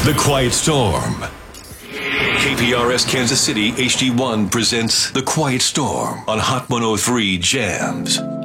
The Quiet Storm. KPRS Kansas City HD1 presents The Quiet Storm on Hot 103 Jams.